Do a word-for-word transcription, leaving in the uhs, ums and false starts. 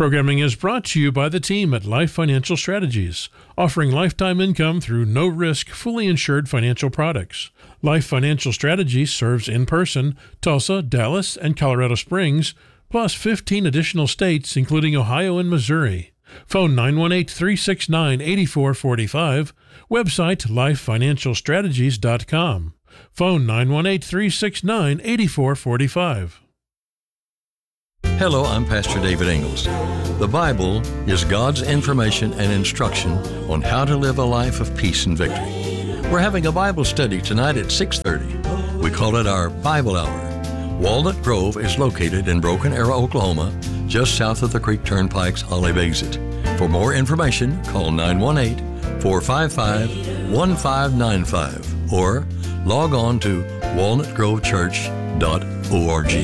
Programming is brought to you by the team at Life Financial Strategies, offering lifetime income through no-risk, fully insured financial products. Life Financial Strategies serves in person Tulsa, Dallas, and Colorado Springs, plus fifteen additional states, including Ohio and Missouri. Phone nine one eight, three six nine, eight four four five. Website life financial strategies dot com. Phone nine one eight, three six nine, eight four four five. Hello, I'm Pastor David Ingalls. The Bible is God's information and instruction on how to live a life of peace and victory. We're having a Bible study tonight at six thirty. We call it our Bible Hour. Walnut Grove is located in Broken Arrow, Oklahoma, just south of the Creek Turnpike's Olive Exit. For more information, call nine one eight, four five five, one five nine five or log on to walnut grove church dot org.